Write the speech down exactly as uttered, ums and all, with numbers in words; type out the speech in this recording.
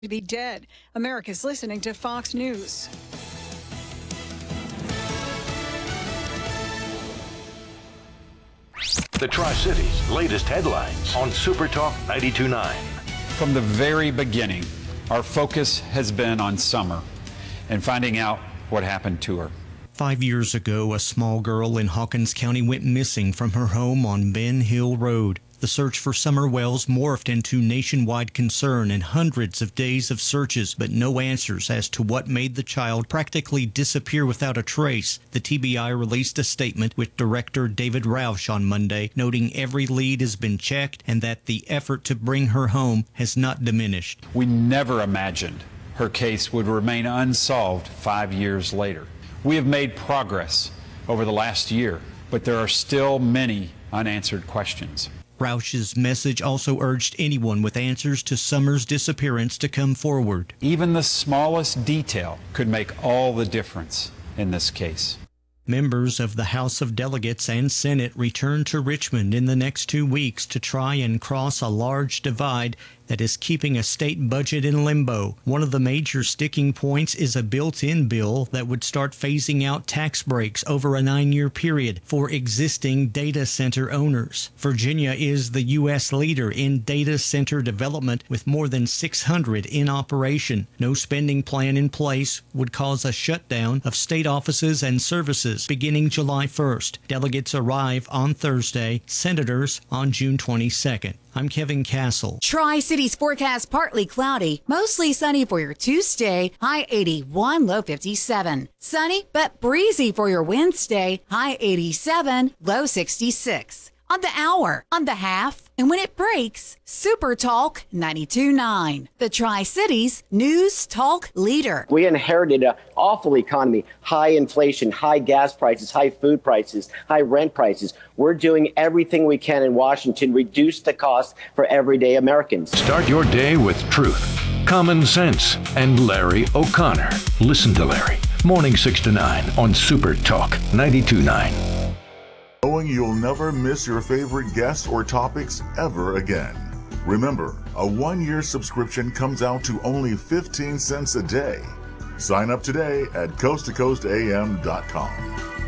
To be dead. America's listening to Fox News. The Tri-Cities' latest headlines on Super Talk ninety-two point nine. From the very beginning, our focus has been on Summer and finding out what happened to her. Five years ago, a small girl in Hawkins County went missing from her home on Ben Hill Road. The search for Summer Wells morphed into nationwide concern and hundreds of days of searches, but no answers as to what made the child practically disappear without a trace. The T B I released a statement with Director David Roush on Monday, noting every lead has been checked and that the effort to bring her home has not diminished. We never imagined her case would remain unsolved five years later. We have made progress over the last year, but there are still many unanswered questions. Roush's message also urged anyone with answers to Summer's disappearance to come forward. Even the smallest detail could make all the difference in this case. Members of the House of Delegates and Senate return to Richmond in the next two weeks to try and cross a large divide that is keeping a state budget in limbo. One of the major sticking points is a built-in bill that would start phasing out tax breaks over a nine-year period for existing data center owners. Virginia is the U S leader in data center development with more than six hundred in operation. No spending plan in place would cause a shutdown of state offices and services beginning July first. Delegates arrive on Thursday, senators on June twenty-second. I'm Kevin Castle. Tri-Cities forecast partly cloudy, mostly sunny for your Tuesday, high eighty-one, low fifty-seven. Sunny but breezy for your Wednesday, high eighty-seven, low sixty-six. On the hour, on the half, and when it breaks, Super Talk ninety-two point nine, the Tri-Cities news talk leader. We inherited an awful economy, high inflation, high gas prices, high food prices, high rent prices. We're doing everything we can in Washington, reduce the cost for everyday Americans. Start your day with truth, common sense, and Larry O'Connor. Listen to Larry, morning six to nine on Super Talk ninety-two point nine. Knowing you'll never miss your favorite guests or topics ever again. Remember, a one-year subscription comes out to only fifteen cents a day. Sign up today at coast to coast a m dot com.